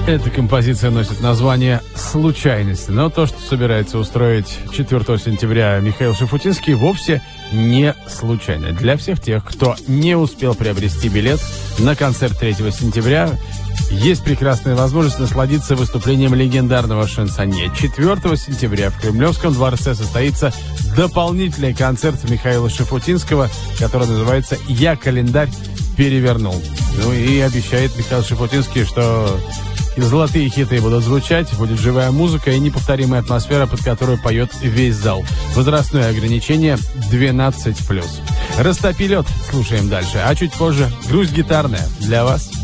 Эта композиция носит название «Случайность», но то, что собирается устроить 4 сентября Михаил Шуфутинский, вовсе не случайно. Для всех тех, кто не успел приобрести билет на концерт 3 сентября, есть прекрасная возможность насладиться выступлением легендарного шансонье. 4 сентября в Кремлевском дворце состоится дополнительный концерт Михаила Шуфутинского, который называется «Я календарь перевернул». Ну и обещает Михаил Шуфутинский, что золотые хиты будут звучать, будет живая музыка и неповторимая атмосфера, под которую поет весь зал. Возрастное ограничение 12+. «Растопи лед» слушаем дальше, а чуть позже грусть гитарная для вас.